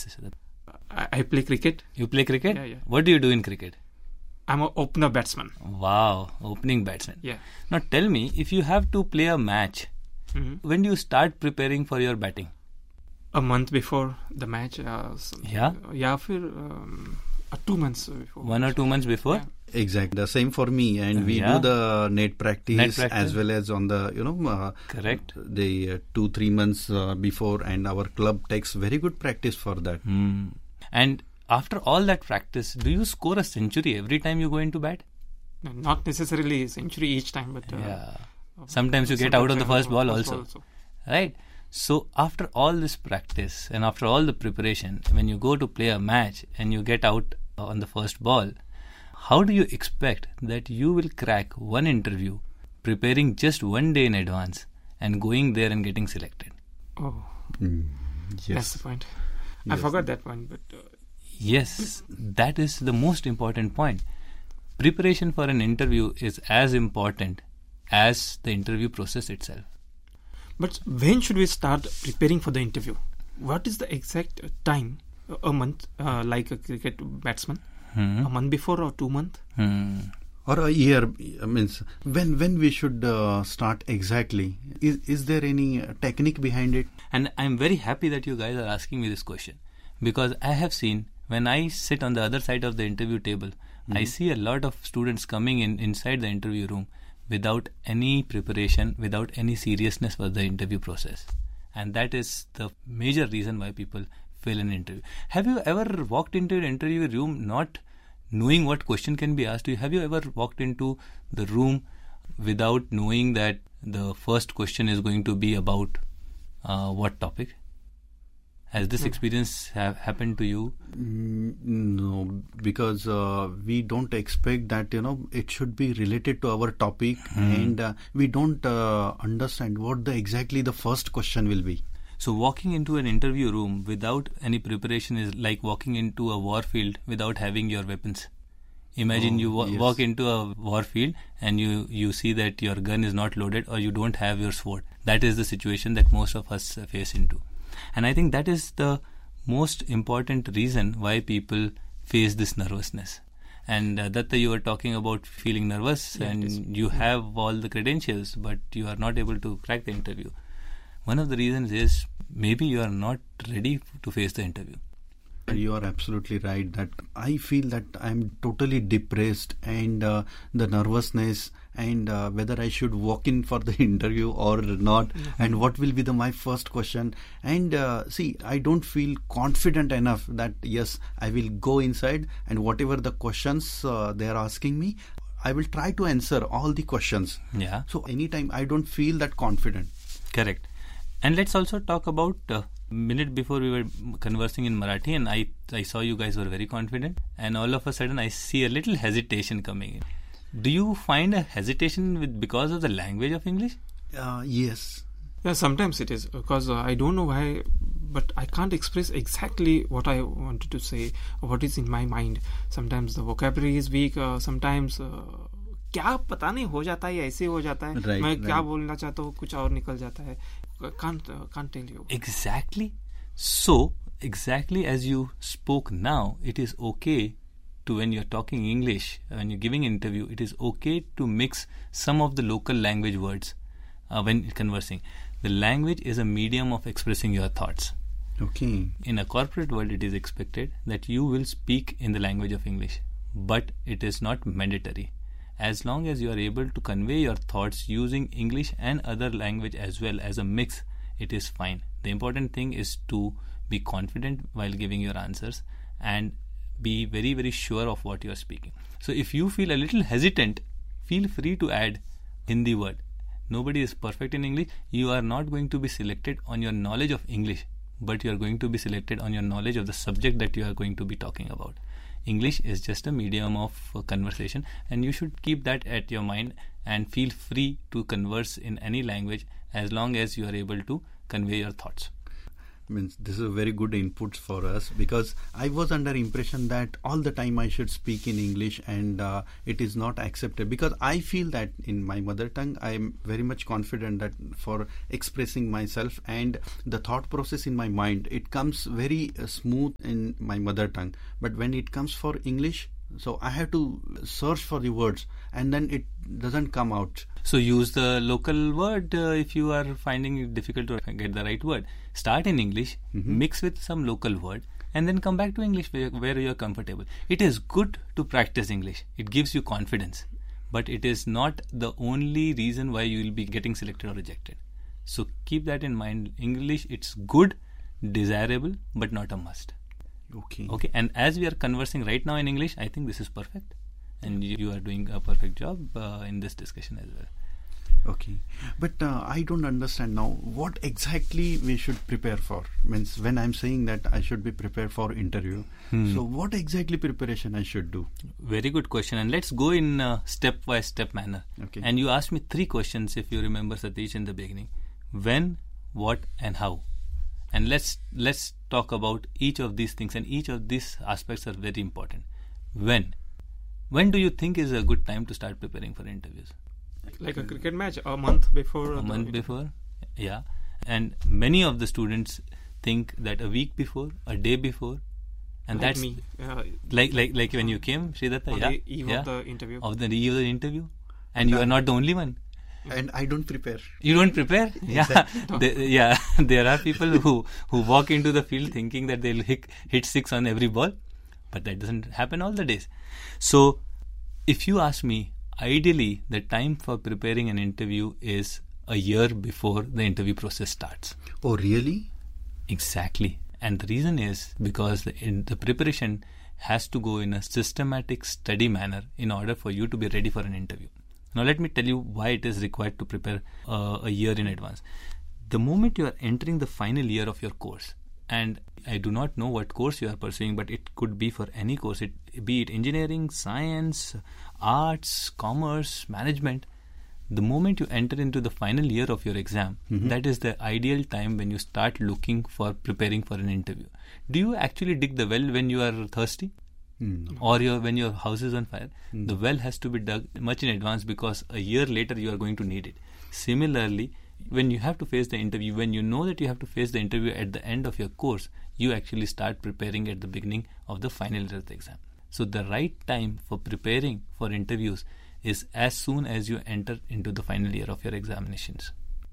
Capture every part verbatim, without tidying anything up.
I, I play cricket. You play cricket? Yeah, yeah. What do you do in cricket? I'm an opener batsman. Wow, opening batsman. Yeah. Now tell me, if you have to play a match, Mm-hmm. when do you start preparing for your batting? A month before the match. Uh, so- Yeah? Yeah, for um, uh, two months before. One or two months before? Yeah. Exactly. The same for me. And we Yeah. do the net practice, Net practice. as well as on the, you know, uh, Correct. the uh, two, three months uh, before. And our club takes very good practice for that. Hmm. And after all that practice, do you score a century every time you go into bat? No, not necessarily a century each time, but uh, Yeah. Sometimes you get out on the sometimes first I ball have a first also. Right? So after all this practice and after all the preparation, when you go to play a match and you get out on the first ball, how do you expect that you will crack one interview preparing just one day in advance and going there and getting selected? Oh, Mm, that's yes. the point. I Yes. forgot that point, but uh, Yes, that is the most important point. Preparation for an interview is as important as the interview process itself. but when should we start preparing for the interview? What is the exact uh, time? A- A month, uh, like a cricket batsman. Hmm. A month before or two months? Hmm. Or a year, I means when when we should uh, start exactly? Is is there any uh, technique behind it? And I'm very happy that you guys are asking me this question, because I have seen when I sit on the other side of the interview table, I see a lot of students coming in inside the interview room without any preparation, without any seriousness for the interview process. And that is the major reason why people fail an interview. Have you ever walked into an interview room not knowing what question can be asked to you? Have you ever walked into the room without knowing that the first question is going to be about uh, what topic? Has this experience have happened to you? Mm, no, because uh, we don't expect that, you know, it should be related to our topic, and uh, we don't uh, understand what the exactly the first question will be. So walking into an interview room without any preparation is like walking into a war field without having your weapons. Imagine Oh, you wa- yes. walk into a war field and you, you see that your gun is not loaded or you don't have your sword. That is the situation that most of us uh, face into. And I think that is the most important reason why people face this nervousness. And uh, Datta, you were talking about feeling nervous, Yeah, it is. and you have all the credentials, but you are not able to crack the interview. One of the reasons is maybe you are not ready to face the interview. You are absolutely right that I feel that I'm totally depressed, and uh, the nervousness, and uh, whether I should walk in for the interview or not, and what will be the my first question. And uh, see, I don't feel confident enough that yes, I will go inside, and whatever the questions uh, they are asking me, I will try to answer all the questions. Yeah. So anytime I don't feel that confident. Correct. And let's also talk about uh, minute before we were conversing in Marathi, and I I saw you guys were very confident, and all of a sudden I see a little hesitation coming in. Do you find a hesitation with because of the language of English? Uh, yes. Yeah, sometimes it is because uh, I don't know why, but I can't express exactly what I wanted to say or what is in my mind. Sometimes the vocabulary is weak. Uh, sometimes uh, क्या पता नहीं हो जाता है ऐसे हो जाता है Right, मैं क्या right. बोलना चाहता हूँ कुछ और निकल जाता है. Can't uh, can't tell you. Exactly. So, exactly as you spoke now, it is okay to, when you're talking English, when you're giving an interview, it is okay to mix some of the local language words uh, when conversing. The language is a medium of expressing your thoughts. Okay. In a corporate world, it is expected that you will speak in the language of English, but it is not mandatory. As long as you are able to convey your thoughts using English and other language as well as a mix, it is fine. The important thing is to be confident while giving your answers and be very, very sure of what you are speaking. So if you feel a little hesitant, feel free to add Hindi word. Nobody is perfect in English. You are not going to be selected on your knowledge of English, but you are going to be selected on your knowledge of the subject that you are going to be talking about. English is just a medium of uh, conversation, and you should keep that at your mind and feel free to converse in any language as long as you are able to convey your thoughts. Means this is a very good inputs for us, because I was under impression that all the time I should speak in English, and uh, it is not accepted, because I feel that in my mother tongue I am very much confident that for expressing myself, and the thought process in my mind, it comes very uh, smooth in my mother tongue. But when it comes for English, so I have to search for the words, and then it doesn't come out. So use the local word uh, if you are finding it difficult to get the right word. Start in English, mm-hmm. mix with some local word, and then come back to English where, where you are comfortable. It is good to practice English. It gives you confidence. But it is not the only reason why you will be getting selected or rejected. So keep that in mind. English, it's good, desirable, but not a must. Okay. Okay. And as we are conversing right now in English, I think this is perfect. And you, you are doing a perfect job uh, in this discussion as well. Okay, but uh, I don't understand now what exactly we should prepare for. Means when I'm saying that I should be prepared for interview, hmm. so what exactly preparation I should do? Very good question, and let's go in uh, step by step manner. Okay. And you asked me three questions, if you remember, Satish, in the beginning: when, what, and how. And let's let's talk about each of these things, and each of these aspects are very important. When, when do you think is a good time to start preparing for interviews? Like a cricket match, a month before. A month before, yeah. And many of the students think that a week before, a day before, and like that's me. Uh, like like like when you came, Sridatta, on yeah, the eve yeah, of the interview. Of the eve of the interview, and you are not the only one. And I don't prepare. You don't prepare? Yeah, the, yeah. There are people who who walk into the field thinking that they'll hit, hit six on every ball, but that doesn't happen all the days. So, if you ask me, ideally, the time for preparing an interview is a year before the interview process starts. Oh, really? Exactly. And the reason is because the, in the preparation has to go in a systematic study manner in order for you to be ready for an interview. Now, let me tell you why it is required to prepare uh, a year in advance. The moment you are entering the final year of your course, and I do not know what course you are pursuing, but it could be for any course, it, be it engineering, science, arts, commerce, management. The moment you enter into the final year of your exam, mm-hmm. that is the ideal time when you start looking for preparing for an interview. Do you actually dig the well when you are thirsty? Mm. Or your, when your house is on fire? Mm. The well has to be dug much in advance, because a year later you are going to need it. Similarly, when you have to face the interview, when you know that you have to face the interview at the end of your course, you actually start preparing at the beginning of the final year of the exam. So the right time for preparing for interviews is as soon as you enter into the final year of your examinations.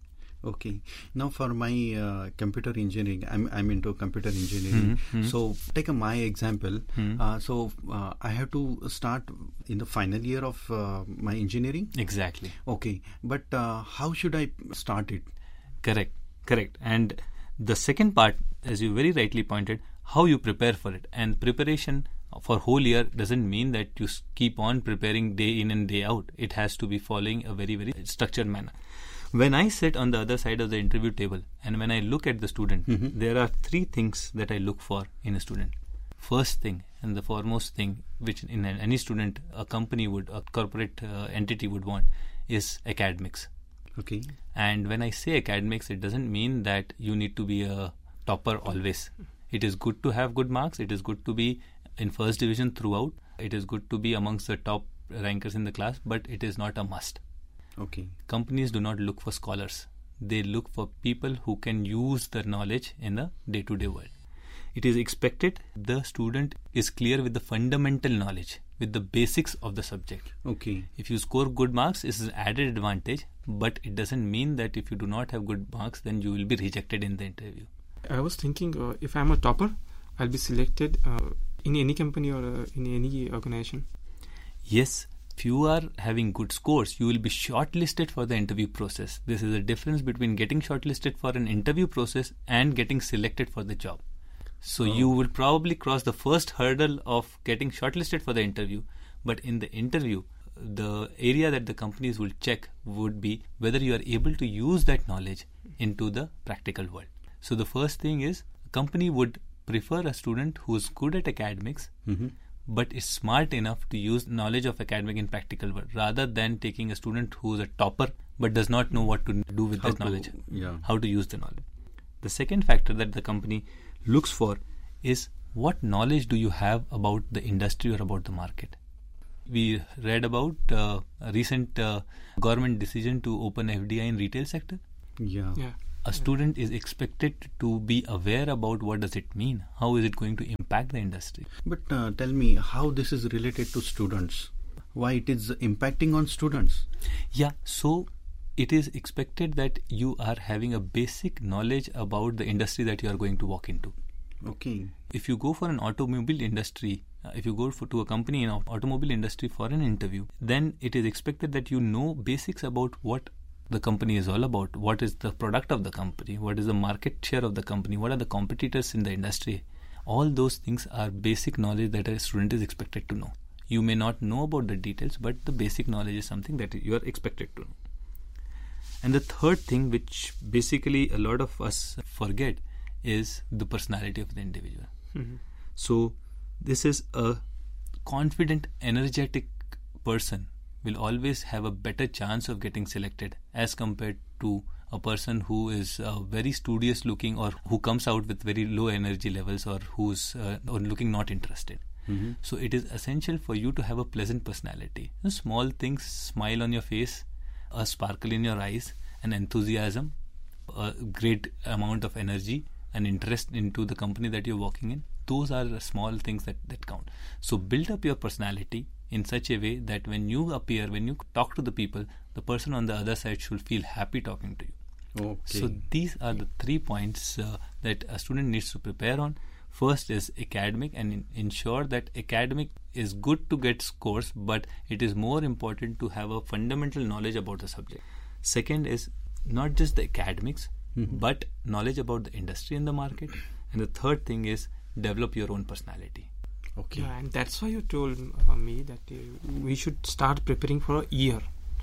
Okay. Now for my uh, computer engineering, I'm I'm into computer engineering. Mm-hmm. So take a my example. Mm-hmm. Uh, so uh, I have to start in the final year of uh, my engineering. Exactly. Okay. But uh, how should I start it? Correct. Correct. And the second part, as you very rightly pointed, how you prepare for it. And preparation for whole year doesn't mean that you keep on preparing day in and day out. It has to be following a very, very structured manner. When I sit on the other side of the interview table and when I look at the student, mm-hmm. there are three things that I look for in a student. First thing and the foremost thing, which in any student, a company would, a corporate uh, entity would want, is academics. Okay. And when I say academics, it doesn't mean that you need to be a topper always. It is good to have good marks. It is good to be in first division throughout. It is good to be amongst the top rankers in the class, but it is not a must. Okay. Companies do not look for scholars. They look for people who can use their knowledge in the day-to-day world. It is expected the student is clear with the fundamental knowledge, with the basics of the subject. Okay. If you score good marks, it's an added advantage, but it doesn't mean that if you do not have good marks, then you will be rejected in the interview. I was thinking uh, if I'm a topper, I'll be selected uh, in any company or uh, in any organization. Yes. If you are having good scores, you will be shortlisted for the interview process. This is a difference between getting shortlisted for an interview process and getting selected for the job. So oh. you will probably cross the first hurdle of getting shortlisted for the interview. But in the interview, the area that the companies will check would be whether you are able to use that knowledge into the practical world. So the first thing is, a company would prefer a student who is good at academics, mm-hmm. but is smart enough to use knowledge of academic in practical world, rather than taking a student who is a topper but does not know what to do with how that to, knowledge, yeah. how to use the knowledge. The second factor that the company looks for is what knowledge do you have about the industry or about the market. We read about uh, a recent uh, government decision to open F D I in retail sector. Yeah. Yeah. A student is expected to be aware about what does it mean, how is it going to impact the industry. But uh, tell me how this is related to students. Why it is impacting on students? Yeah, so it is expected that you are having a basic knowledge about the industry that you are going to walk into. Okay. If you go for an automobile industry, uh, if you go for, to a company in automobile industry for an interview, then it is expected that you know basics about what the company is all about, what is the product of the company, what is the market share of the company, what are the competitors in the industry. All those things are basic knowledge that a student is expected to know. You may not know about the details, but the basic knowledge is something that you are expected to know. And the third thing, which basically a lot of us forget, is the personality of the individual. Mm-hmm. So this is a confident, energetic person will always have a better chance of getting selected as compared to a person who is uh, very studious looking, or who comes out with very low energy levels, or who's uh, or looking not interested. Mm-hmm. So it is essential for you to have a pleasant personality. You know, small things, smile on your face, a sparkle in your eyes, an enthusiasm, a great amount of energy, an interest into the company that you're working in. Those are the small things that, that count. So build up your personality in such a way that when you appear, when you talk to the people, the person on the other side should feel happy talking to you. Okay. So these are the three points uh, that a student needs to prepare on. First is academic, and in, ensure that academic is good to get scores, but it is more important to have a fundamental knowledge about the subject. Second is not just the academics, mm-hmm. but knowledge about the industry and the market. And the third thing is develop your own personality. Okay. Yeah, and that's why you told uh, me that uh, we should start preparing for a year.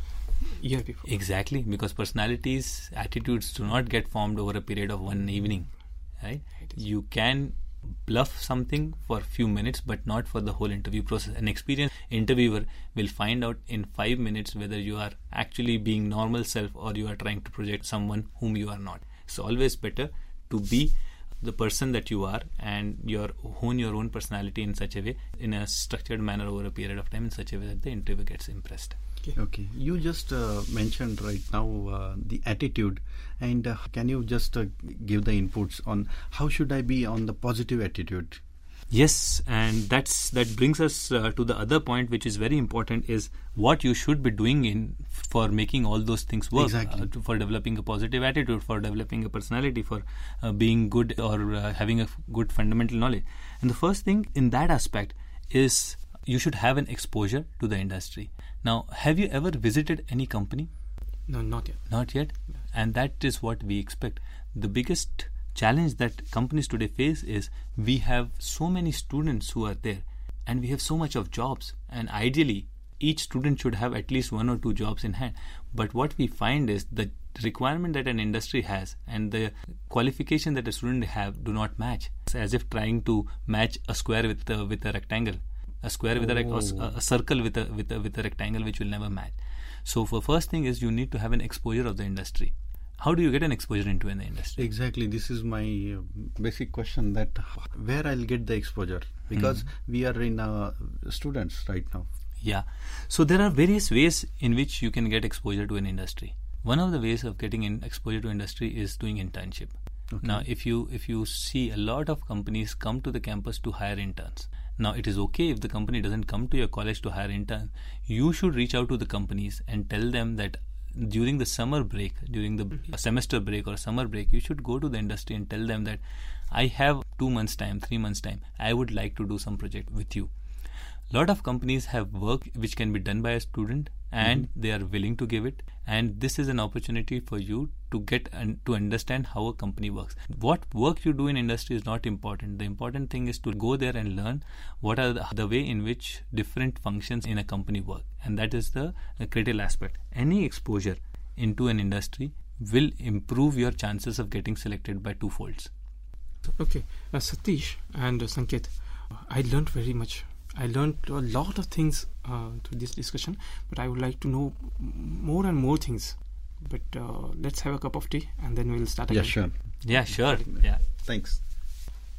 Year before. Exactly, because personalities, attitudes do not get formed over a period of one evening, right? You can bluff something for a few minutes, but not for the whole interview process. An experienced interviewer will find out in five minutes whether you are actually being normal self or you are trying to project someone whom you are not. It's always better to be the person that you are, and your hone your own personality in such a way, in a structured manner over a period of time, in such a way that the interviewer gets impressed. Okay. Okay. You just uh, mentioned right now uh, the attitude, and uh, can you just uh, give the inputs on how should I be on the positive attitude? Yes, and that's that brings us uh, to the other point, which is very important, is what you should be doing in for making all those things work. Exactly. Uh, to, for developing a positive attitude, for developing a personality, for uh, being good, or uh, having a f- good fundamental knowledge. And the first thing in that aspect is you should have an exposure to the industry. Now, have you ever visited any company? No, not yet. Not yet. And that is what we expect. The biggest challenge that companies today face is we have so many students who are there, and we have so much of jobs, and ideally each student should have at least one or two jobs in hand. But what we find is the requirement that an industry has and the qualification that a student have do not match. It's as if trying to match a square with a, with a rectangle, a square oh. with a, a, a circle with a with a with a rectangle, which will never match. So for first thing is you need to have an exposure of the industry. How do you get an exposure into an industry? Exactly. This is my uh, basic question, that where I'll get the exposure, because mm-hmm. we are in uh, students right now. Yeah. So there are various ways in which you can get exposure to an industry. One of the ways of getting in exposure to industry is doing internship. Okay. Now, if you if you see, a lot of companies come to the campus to hire interns. Now, it is okay if the company doesn't come to your college to hire interns. You should reach out to the companies and tell them that during the summer break, during the mm-hmm. semester break or summer break, you should go to the industry and tell them that I have two months time, three months time. I would like to do some project with you. A lot of companies have work which can be done by a student, and mm-hmm. they are willing to give it. And this is an opportunity for you to get and to understand how a company works. What work you do in industry is not important. The important thing is to go there and learn what are the, the way in which different functions in a company work. And that is the, the critical aspect. Any exposure into an industry will improve your chances of getting selected by two folds. Okay, uh, Satish and uh, Sanket, I learned very much. I learned a lot of things uh, through this discussion, but I would like to know more and more things. but uh, let's have a cup of tea and then we'll start Yeah, again. sure. Yeah, sure. Yeah. Thanks.